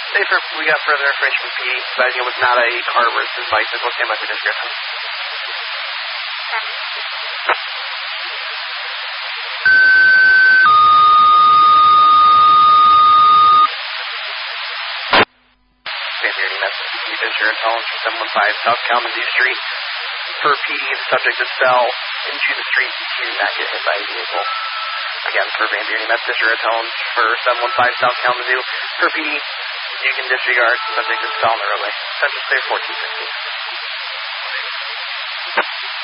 We got further information from PD, advising it was not a car versus bicycle. Stand by for description. Fisher and Holmes, 715 South Kalamazoo Street. Per PD, the subject is fell into the street. He did not get hit by a vehicle. Again, per Van Buren, that's Fisher and Holmes for 715 South Kalamazoo. Per PD, you can disregard. The subject is fell in the roadway. Subject clear 1450.